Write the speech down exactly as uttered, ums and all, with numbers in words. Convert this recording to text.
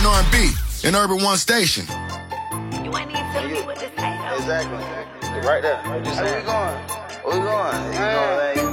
and R and B in Urban One Station. You ain't even telling me what this ain't. Exactly. Right there. Where we going? Where we going? You know that.